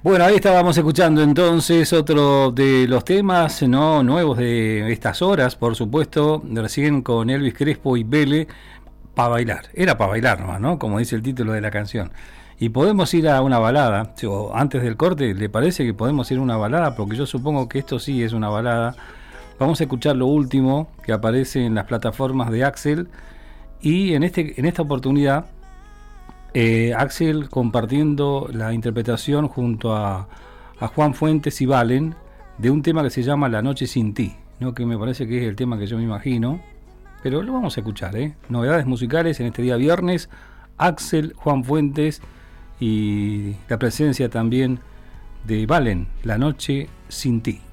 Bueno, ahí estábamos escuchando entonces otro de los temas no nuevos de estas horas, por supuesto, recién con Elvis Crespo y Vele, para bailar. Era para bailar nomás, ¿no? Como dice el título de la canción. Y podemos ir a una balada, o antes del corte, ¿le parece que podemos ir a una balada? Porque yo supongo que esto sí es una balada. Vamos a escuchar lo último que aparece en las plataformas de Axel, y en esta oportunidad Axel compartiendo la interpretación junto a Juan Fuentes y Valen de un tema que se llama La Noche Sin Ti, ¿no? Que me parece que es el tema que yo me imagino, pero lo vamos a escuchar, novedades musicales en este día viernes. Axel, Juan Fuentes y la presencia también de Valen, La Noche Sin Ti.